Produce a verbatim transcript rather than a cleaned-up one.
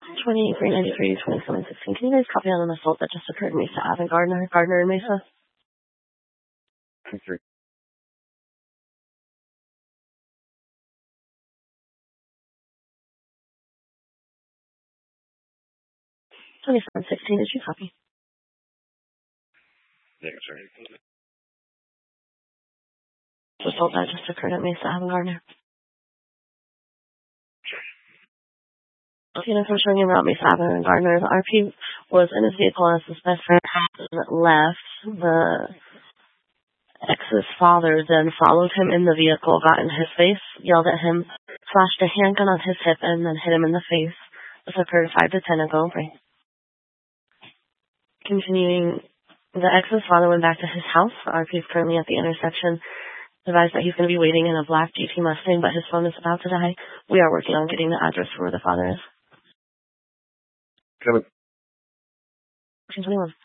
twenty-three ninety-three, twenty-seven sixteen. Can you guys copy on an assault that just occurred in Mesa Ave, Gardner, Gardner and Mesa? twenty-three. twenty-seven sixteen, did you copy? Yeah, sorry. Assault that just occurred at Mesa Ave, Gardner. Okay, if I'm showing you around Mesa Ave and Gardner, the R P was in his vehicle as his best friend left. The ex's father then followed him in the vehicle, got in his face, yelled at him, flashed a handgun on his hip, and then hit him in the face. This occurred five to ten ago. Right. Continuing, the ex's father went back to his house. The R P is currently at the intersection. Advised that he's going to be waiting in a black G T Mustang, but his phone is about to die. We are working on getting the address for where the father is. Kevin. twenty-one.